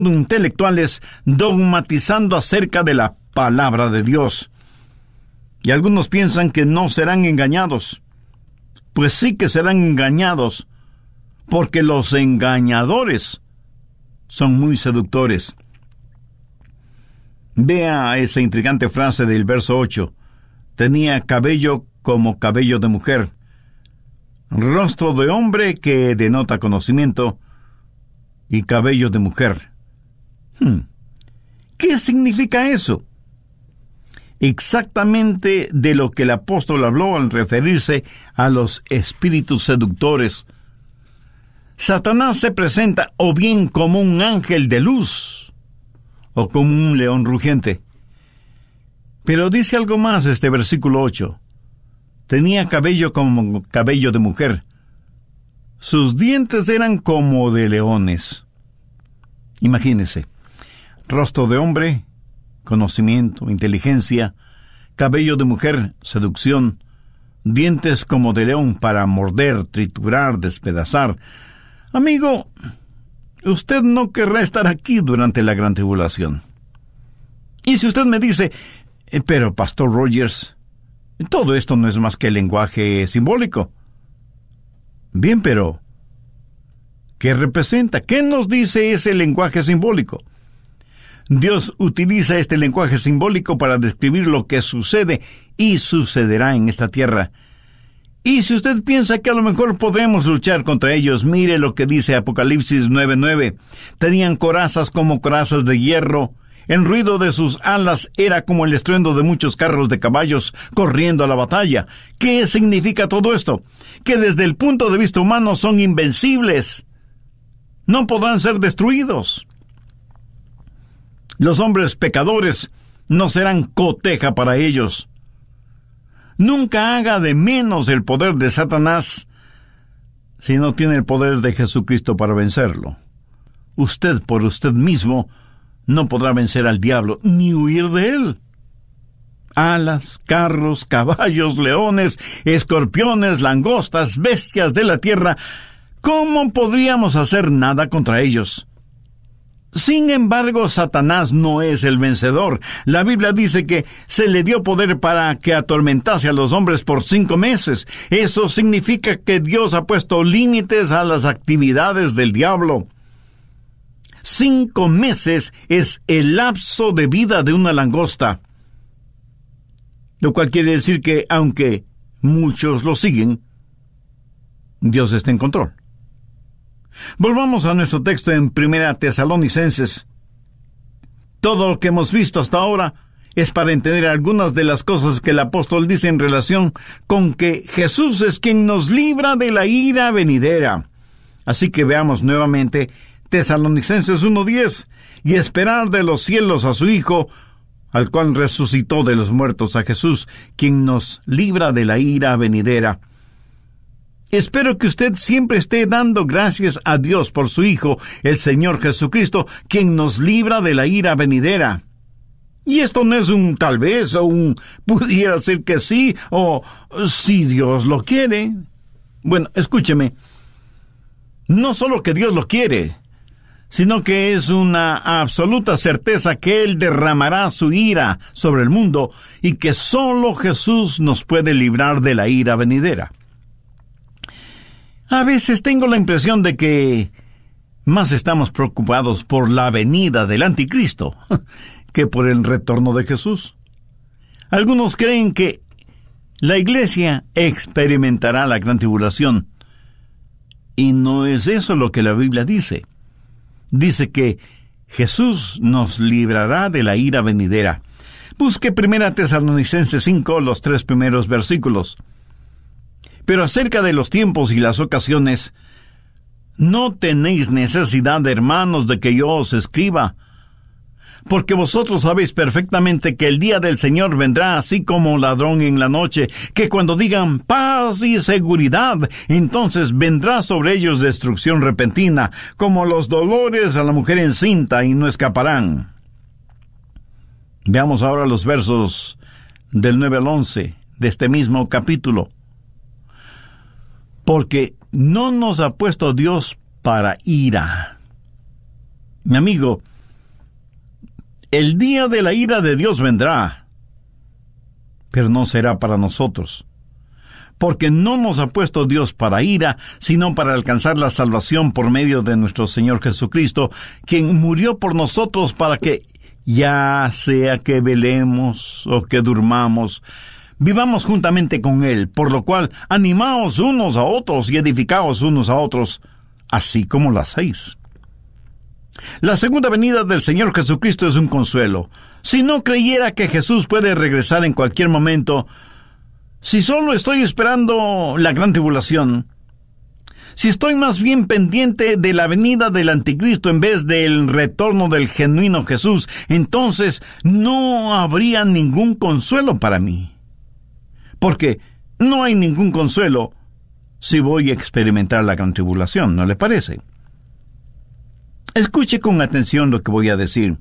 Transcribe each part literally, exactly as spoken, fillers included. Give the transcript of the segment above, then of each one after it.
intelectuales dogmatizando acerca de la palabra de Dios. Y algunos piensan que no serán engañados. Pues sí que serán engañados, porque los engañadores son muy seductores. Vea esa intrigante frase del verso ocho. Tenía cabello como cabello de mujer, rostro de hombre que denota conocimiento, y cabello de mujer. Hmm. ¿Qué significa eso? Exactamente de lo que el apóstol habló al referirse a los espíritus seductores. Satanás se presenta o bien como un ángel de luz, o como un león rugiente. Pero dice algo más este versículo ocho. Tenía cabello como cabello de mujer. Sus dientes eran como de leones. Imagínese. Rostro de hombre, conocimiento, inteligencia. Cabello de mujer, seducción. Dientes como de león para morder, triturar, despedazar. Amigo, usted no querrá estar aquí durante la gran tribulación. Y si usted me dice, pero Pastor Rogers, todo esto no es más que lenguaje simbólico. Bien, pero ¿qué representa? ¿Qué nos dice ese lenguaje simbólico? Dios utiliza este lenguaje simbólico para describir lo que sucede y sucederá en esta tierra. Y si usted piensa que a lo mejor podremos luchar contra ellos, mire lo que dice Apocalipsis nueve nueve. Tenían corazas como corazas de hierro. El ruido de sus alas era como el estruendo de muchos carros de caballos corriendo a la batalla. ¿Qué significa todo esto? Que desde el punto de vista humano son invencibles. No podrán ser destruidos. Los hombres pecadores no serán coteja para ellos. Nunca haga de menos el poder de Satanás si no tiene el poder de Jesucristo para vencerlo. Usted por usted mismo no podrá vencer al diablo ni huir de él. Alas, carros, caballos, leones, escorpiones, langostas, bestias de la tierra. ¿Cómo podríamos hacer nada contra ellos? Sin embargo, Satanás no es el vencedor. La Biblia dice que se le dio poder para que atormentase a los hombres por cinco meses. Eso significa que Dios ha puesto límites a las actividades del diablo. Cinco meses es el lapso de vida de una langosta. Lo cual quiere decir que, aunque muchos lo siguen, Dios está en control. Volvamos a nuestro texto en Primera Tesalonicenses. Todo lo que hemos visto hasta ahora es para entender algunas de las cosas que el apóstol dice en relación con que Jesús es quien nos libra de la ira venidera. Así que veamos nuevamente Tesalonicenses uno diez, y esperar de los cielos a su Hijo, al cual resucitó de los muertos, a Jesús, quien nos libra de la ira venidera. Espero que usted siempre esté dando gracias a Dios por su Hijo, el Señor Jesucristo, quien nos libra de la ira venidera. Y esto no es un tal vez, o un pudiera ser que sí, o si Dios lo quiere. Bueno, escúcheme. No solo que Dios lo quiere, sino que es una absoluta certeza que Él derramará su ira sobre el mundo y que solo Jesús nos puede librar de la ira venidera. A veces tengo la impresión de que más estamos preocupados por la venida del anticristo que por el retorno de Jesús. Algunos creen que la iglesia experimentará la gran tribulación, y no es eso lo que la Biblia dice. Dice que Jesús nos librará de la ira venidera. Busque Primera Tesalonicenses cinco, los tres primeros versículos. Pero acerca de los tiempos y las ocasiones, no tenéis necesidad, hermanos, de que yo os escriba, porque vosotros sabéis perfectamente que el día del Señor vendrá así como ladrón en la noche, que cuando digan paz y seguridad, entonces vendrá sobre ellos destrucción repentina, como los dolores a la mujer encinta, y no escaparán. Veamos ahora los versos del nueve al once de este mismo capítulo. Porque no nos ha puesto Dios para ira. Mi amigo, El día de la ira de Dios vendrá, pero no será para nosotros, porque no nos ha puesto Dios para ira, sino para alcanzar la salvación por medio de nuestro Señor Jesucristo, quien murió por nosotros para que, ya sea que velemos o que durmamos, vivamos juntamente con Él, por lo cual animaos unos a otros y edificaos unos a otros, así como lo hacéis. La segunda venida del Señor Jesucristo es un consuelo. Si no creyera que Jesús puede regresar en cualquier momento, si solo estoy esperando la gran tribulación, si estoy más bien pendiente de la venida del anticristo en vez del retorno del genuino Jesús, entonces no habría ningún consuelo para mí. Porque no hay ningún consuelo si voy a experimentar la gran tribulación, ¿no le parece? Escuche con atención lo que voy a decir.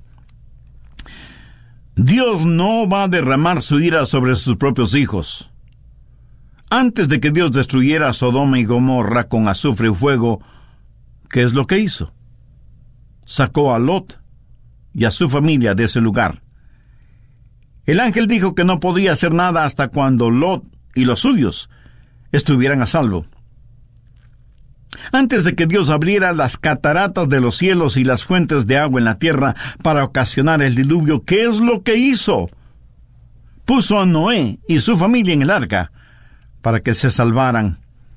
Dios no va a derramar su ira sobre sus propios hijos. Antes de que Dios destruyera Sodoma y Gomorra con azufre y fuego, ¿qué es lo que hizo? Sacó a Lot y a su familia de ese lugar. El ángel dijo que no podría hacer nada hasta cuando Lot y los suyos estuvieran a salvo. Antes de que Dios abriera las cataratas de los cielos y las fuentes de agua en la tierra para ocasionar el diluvio, ¿qué es lo que hizo? Puso a Noé y su familia en el arca para que se salvaran.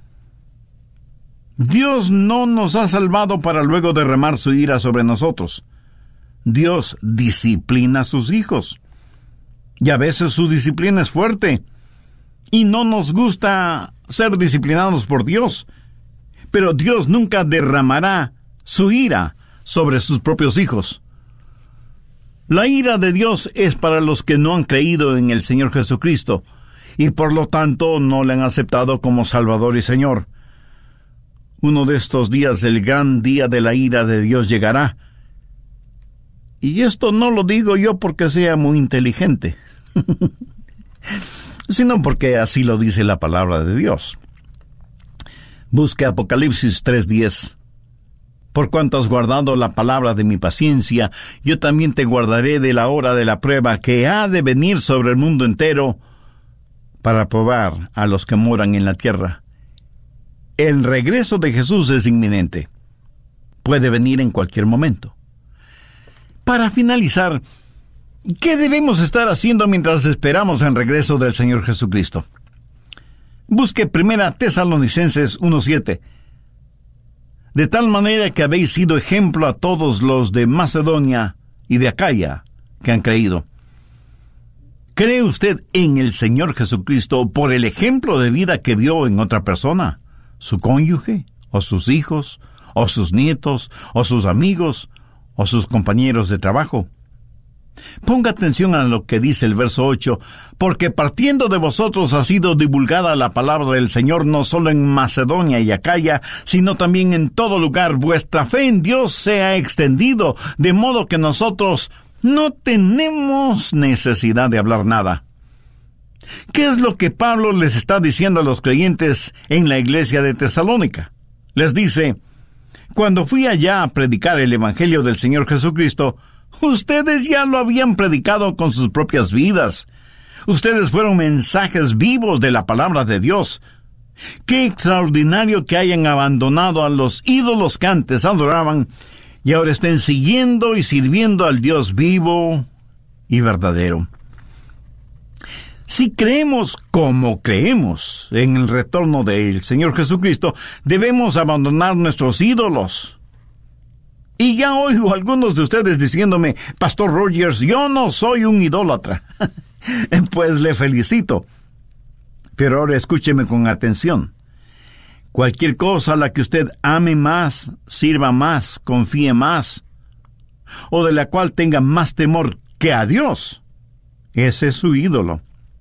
Dios no nos ha salvado para luego derramar su ira sobre nosotros. Dios disciplina a sus hijos. Y a veces su disciplina es fuerte. Y no nos gusta ser disciplinados por Dios. Pero Dios nunca derramará su ira sobre sus propios hijos. La ira de Dios es para los que no han creído en el Señor Jesucristo y por lo tanto no le han aceptado como Salvador y Señor. Uno de estos días, el gran día de la ira de Dios llegará. Y esto no lo digo yo porque sea muy inteligente, sino porque así lo dice la palabra de Dios. Busque Apocalipsis tres diez. Por cuanto has guardado la palabra de mi paciencia, yo también te guardaré de la hora de la prueba que ha de venir sobre el mundo entero para probar a los que moran en la tierra. El regreso de Jesús es inminente. Puede venir en cualquier momento. Para finalizar, ¿qué debemos estar haciendo mientras esperamos el regreso del Señor Jesucristo? Busque Primera Tesalonicenses uno siete. De tal manera que habéis sido ejemplo a todos los de Macedonia y de Acaya que han creído. ¿Cree usted en el Señor Jesucristo por el ejemplo de vida que vio en otra persona? ¿Su cónyuge? ¿O sus hijos? ¿O sus nietos? ¿O sus amigos? ¿O sus compañeros de trabajo? Ponga atención a lo que dice el verso ocho, porque partiendo de vosotros ha sido divulgada la palabra del Señor no solo en Macedonia y Acaya, sino también en todo lugar. Vuestra fe en Dios se ha extendido, de modo que nosotros no tenemos necesidad de hablar nada. ¿Qué es lo que Pablo les está diciendo a los creyentes en la iglesia de Tesalónica? Les dice: cuando fui allá a predicar el Evangelio del Señor Jesucristo, ustedes ya lo habían predicado con sus propias vidas. Ustedes fueron mensajes vivos de la palabra de Dios. Qué extraordinario que hayan abandonado a los ídolos que antes adoraban y ahora estén siguiendo y sirviendo al Dios vivo y verdadero. Si creemos como creemos en el retorno del Señor Jesucristo, debemos abandonar nuestros ídolos. Y ya oigo a algunos de ustedes diciéndome: Pastor Rogers, yo no soy un idólatra. Pues le felicito. Pero ahora escúcheme con atención. Cualquier cosa a la que usted ame más, sirva más, confíe más, o de la cual tenga más temor que a Dios, ese es su ídolo.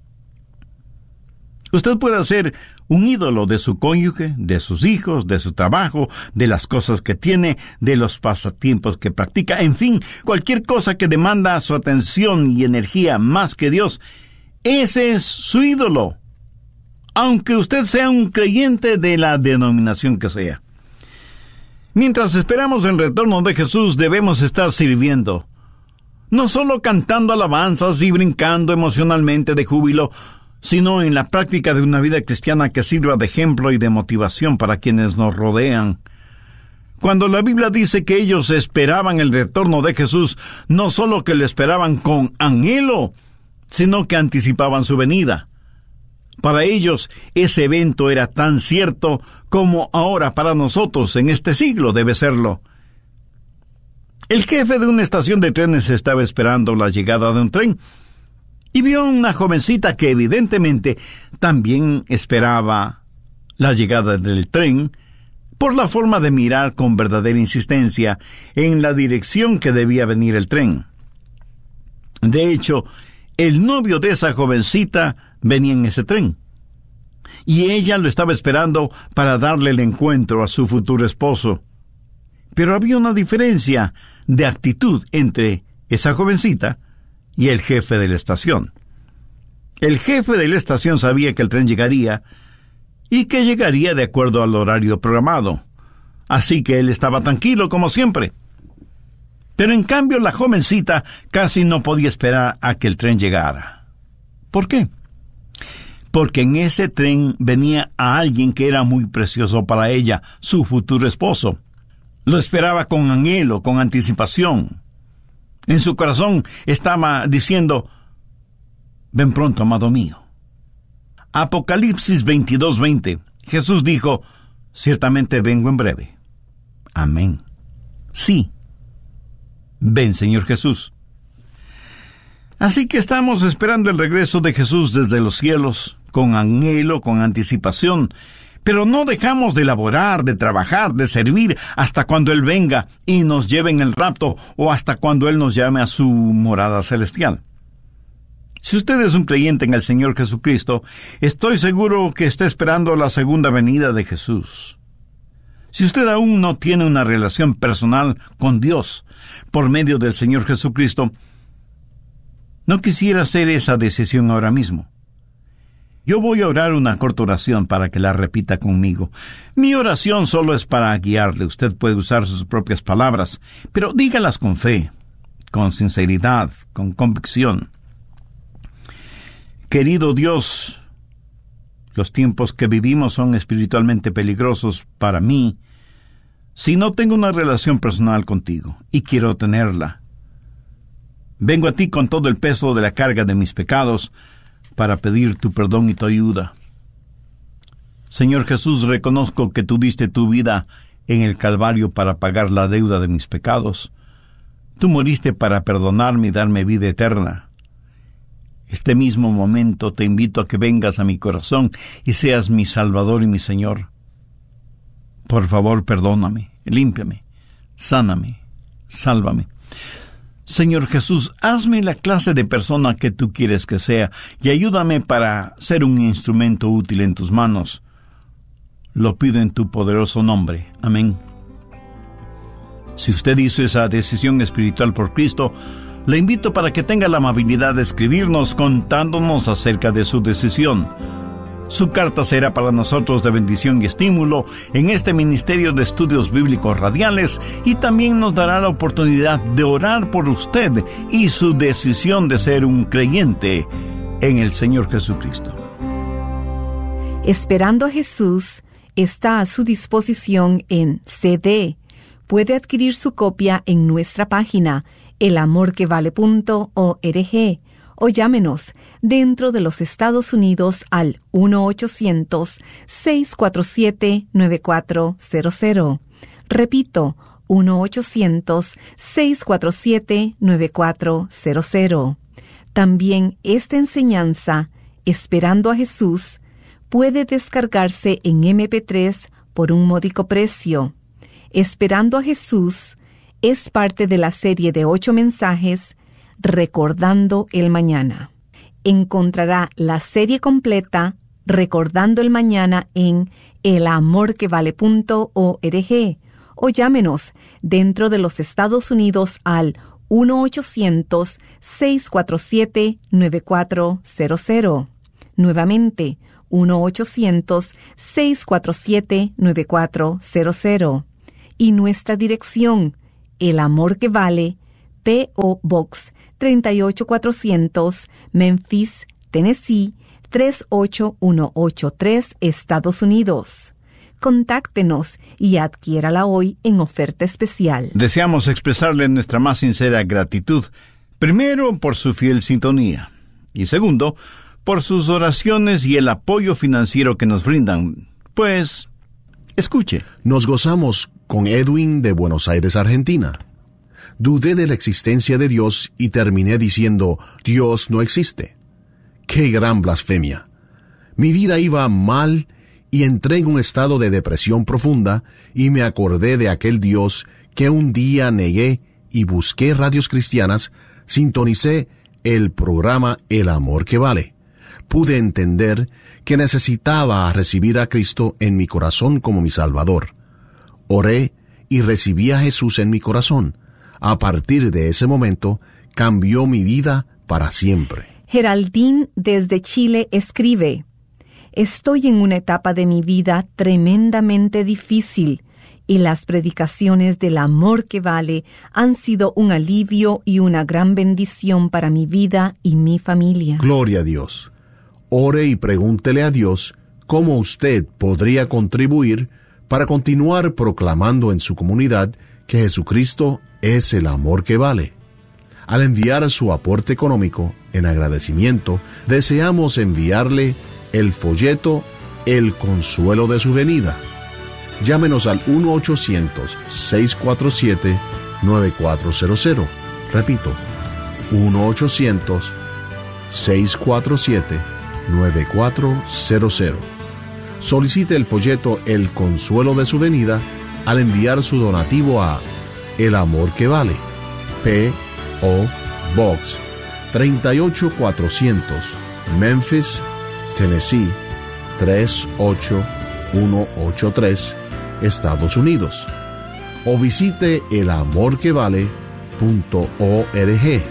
Usted puede ser un ídolo de su cónyuge, de sus hijos, de su trabajo, de las cosas que tiene, de los pasatiempos que practica, en fin, cualquier cosa que demanda su atención y energía más que Dios. Ese es su ídolo, aunque usted sea un creyente de la denominación que sea. Mientras esperamos el retorno de Jesús, debemos estar sirviendo. no solo cantando alabanzas y brincando emocionalmente de júbilo, sino en la práctica de una vida cristiana que sirva de ejemplo y de motivación para quienes nos rodean. Cuando la Biblia dice que ellos esperaban el retorno de Jesús, no solo que lo esperaban con anhelo, sino que anticipaban su venida. Para ellos, ese evento era tan cierto como ahora para nosotros en este siglo debe serlo. El jefe de una estación de trenes estaba esperando la llegada de un tren y vio a una jovencita que evidentemente también esperaba la llegada del tren por la forma de mirar con verdadera insistencia en la dirección que debía venir el tren. De hecho, el novio de esa jovencita venía en ese tren, y ella lo estaba esperando para darle el encuentro a su futuro esposo. Pero había una diferencia de actitud entre esa jovencita y el jefe de la estación. El jefe de la estación sabía que el tren llegaría y que llegaría de acuerdo al horario programado, así que él estaba tranquilo como siempre. Pero en cambio la jovencita casi no podía esperar a que el tren llegara. ¿Por qué? Porque en ese tren venía a alguien que era muy precioso para ella, su futuro esposo. Lo esperaba con anhelo, con anticipación. En su corazón estaba diciendo: ven pronto, amado mío. Apocalipsis veintidós veinte. Jesús dijo: ciertamente vengo en breve. Amén. Sí. Ven, Señor Jesús. Así que estamos esperando el regreso de Jesús desde los cielos, con anhelo, con anticipación, pero no dejamos de laborar, de trabajar, de servir hasta cuando Él venga y nos lleve en el rapto, o hasta cuando Él nos llame a su morada celestial. Si usted es un creyente en el Señor Jesucristo, estoy seguro que está esperando la segunda venida de Jesús. Si usted aún no tiene una relación personal con Dios por medio del Señor Jesucristo, no quisiera hacer esa decisión ahora mismo. Yo voy a orar una corta oración para que la repita conmigo. Mi oración solo es para guiarle. Usted puede usar sus propias palabras, pero dígalas con fe, con sinceridad, con convicción. Querido Dios, los tiempos que vivimos son espiritualmente peligrosos para mí si no tengo una relación personal contigo, y quiero tenerla. Vengo a ti con todo el peso de la carga de mis pecados para pedir tu perdón y tu ayuda. Señor Jesús, reconozco que tú diste tu vida en el Calvario para pagar la deuda de mis pecados. Tú moriste para perdonarme y darme vida eterna. Este mismo momento te invito a que vengas a mi corazón y seas mi Salvador y mi Señor. Por favor, perdóname, límpiame, sáname, sálvame. Señor Jesús, hazme la clase de persona que tú quieres que sea y ayúdame para ser un instrumento útil en tus manos. Lo pido en tu poderoso nombre. Amén. Si usted hizo esa decisión espiritual por Cristo, le invito para que tenga la amabilidad de escribirnos contándonos acerca de su decisión. Su carta será para nosotros de bendición y estímulo en este Ministerio de Estudios Bíblicos Radiales, y también nos dará la oportunidad de orar por usted y su decisión de ser un creyente en el Señor Jesucristo. Esperando a Jesús está a su disposición en C D. Puede adquirir su copia en nuestra página el amor que vale punto org, o llámenos dentro de los Estados Unidos al uno ochocientos, seis cuatro siete, nueve cuatro cero cero. Repito, uno ochocientos, seis cuatro siete, nueve cuatro cero cero. También esta enseñanza, Esperando a Jesús, puede descargarse en eme pe tres por un módico precio. Esperando a Jesús es parte de la serie de ocho mensajes Recordando el Mañana. Encontrará la serie completa Recordando el Mañana en el amor que vale punto org, o llámenos dentro de los Estados Unidos al uno ochocientos, seis cuatro siete, nueve cuatro cero cero. Nuevamente, uno ochocientos, seis cuatro siete, nueve cuatro cero cero. Y nuestra dirección, El Amor que Vale, P O Box treinta y ocho cuatrocientos, Memphis, Tennessee, tres ocho uno ocho tres, Estados Unidos. Contáctenos y adquiérala hoy en oferta especial. Deseamos expresarle nuestra más sincera gratitud, primero por su fiel sintonía y segundo, por sus oraciones y el apoyo financiero que nos brindan. Pues, escuche. Nos gozamos con Edwin de Buenos Aires, Argentina. Dudé de la existencia de Dios y terminé diciendo, Dios no existe. ¡Qué gran blasfemia! Mi vida iba mal y entré en un estado de depresión profunda y me acordé de aquel Dios que un día negué y busqué radios cristianas, sintonicé el programa El Amor que Vale. Pude entender que necesitaba recibir a Cristo en mi corazón como mi Salvador. Oré y recibí a Jesús en mi corazón. A partir de ese momento, cambió mi vida para siempre. Geraldine desde Chile escribe: Estoy en una etapa de mi vida tremendamente difícil y las predicaciones del amor que vale han sido un alivio y una gran bendición para mi vida y mi familia. Gloria a Dios. Ore y pregúntele a Dios cómo usted podría contribuir para continuar proclamando en su comunidad que Jesucristo es el amor que vale. Al enviar su aporte económico, en agradecimiento, deseamos enviarle el folleto El Consuelo de su Venida. Llámenos al uno ochocientos, seis cuatro siete, nueve cuatro cero cero. Repito, uno ochocientos, seis cuatro siete, nueve cuatro cero cero. Solicite el folleto El Consuelo de su Venida al enviar su donativo a El Amor que Vale, P O Box treinta y ocho cuatrocientos, Memphis, Tennessee tres ocho uno ocho tres, Estados Unidos. O visite el amor que vale punto org.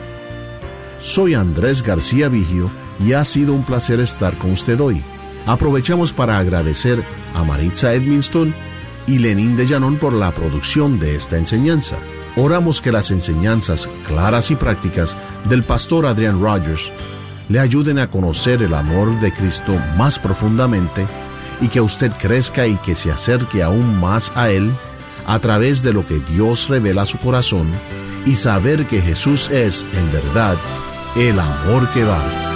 Soy Andrés García Vigio y ha sido un placer estar con usted hoy. Aprovechamos para agradecer a Maritza Edmiston y Lenín de Llanón por la producción de esta enseñanza. Oramos que las enseñanzas claras y prácticas del pastor Adrian Rogers le ayuden a conocer el amor de Cristo más profundamente y que usted crezca y que se acerque aún más a Él a través de lo que Dios revela a su corazón y saber que Jesús es, en verdad, el amor que vale.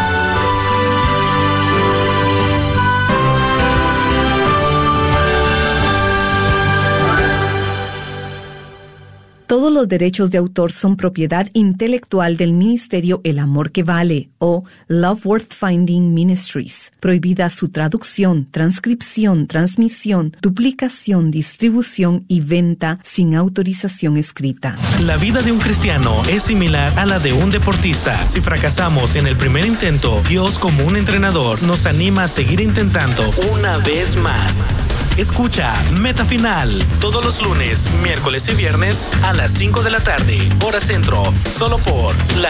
Todos los derechos de autor son propiedad intelectual del Ministerio El Amor que Vale o Love Worth Finding Ministries. Prohibida su traducción, transcripción, transmisión, duplicación, distribución y venta sin autorización escrita. La vida de un cristiano es similar a la de un deportista. Si fracasamos en el primer intento, Dios, como un entrenador, nos anima a seguir intentando una vez más. Escucha Meta Final todos los lunes, miércoles y viernes a las cinco de la tarde, hora centro, solo por la